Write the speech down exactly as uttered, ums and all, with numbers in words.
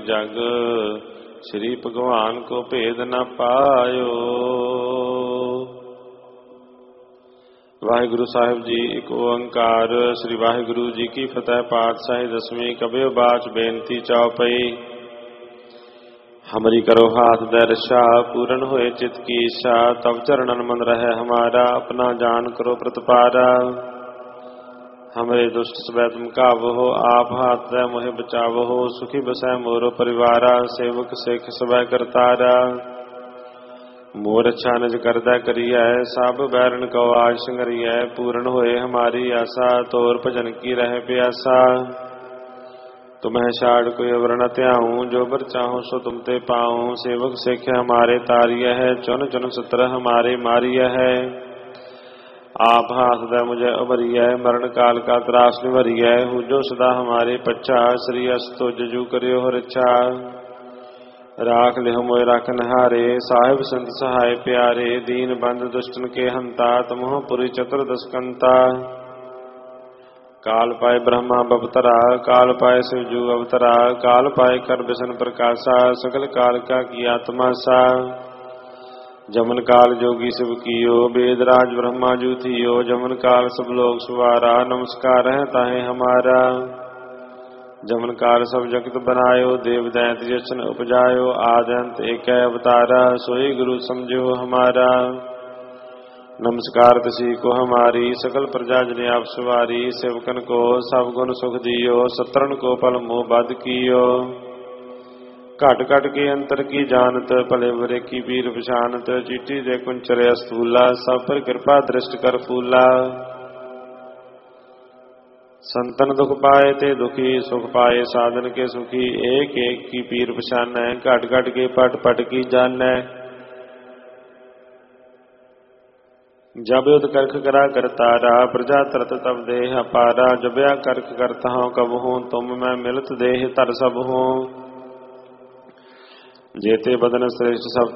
जग श्री भगवान को भेद न पायो। वाहिगुरु साहिब जी एक ओंकार। श्री वाहिगुरु जी की फतेह। पातशाही दसवीं। कबियो बाच बेनती चौपई। हमरी करो हाथ दे रक्षा पूरन होए चित की इच्छा तब चरणन मन रहे हमारा अपना जान करो प्रतपारा। हमरे दुष्ट सबै तुम कावहो आप हाथ दे मोहे बचावहो सुखी बसै मोरो परिवारा सेवक सिख सबै करतारा। मोर अच्छा निज करदै करियै सब बैरन को आज संगरियै पूर्ण होए हमारी आशा तोर भजन की रहे प्यासा। तुम्हें छाड़ कोई अवर न त्याऊं जो बर चाहूं सो तुम ते पाऊं सेवक सिख हमारे तारिय है चुन चुन सत्र हमारे मारिय है। आप हाथ दे मुझे उभरिय मरण काल का त्रास निभरिय हूँ जो सदा हमारे पच्छा श्री अस्तो जजू करियो हो रक्षा। राख लिहो मोय राखन हारे साहिब संत सहाय प्यारे दीन बंद दुष्टन के हंता तमोह पुरी चतुर्दश कंता। काल पाए ब्रह्मा बवतरा काल पाए शिवजू अवतरा काल पाए कर बिसन प्रकाशा सकल काल का की आत्मा सा। जमन काल जोगी शिव कियो वेदराज ब्रह्मा जू थियो जमन काल सब लोग सुवारा नमस्कार है ताहे हमारा। जमन काल सब जगत बनायो देव दैत जशन उपजायो आद्यंत एक अवतारा सोई गुरु समझो हमारा। नमस्कार तसी को हमारी सकल प्रजा जने आप सवारी सेवकन को सब गुण सुख दियो सत्रन को पल मोह बद कियो। घट घट के अंतर की जानत भले बुरे की पीर पछानत चीटी दे कुंचर अस्तूला सब पर कृपा दृष्ट कर फूला। संतन दुख पाए ते दुखी सुख पाए साधन के सुखी एक एक की पीर पछान घट घट के पट पट की जान। जब युद्ध करख करा करतारा प्रजा तरत तब देह अपारा जबया करख करता हूँ कब हूँ तुम मैं मिलत देह तर सब हूँ। जेते बदन श्रेष्ठ सब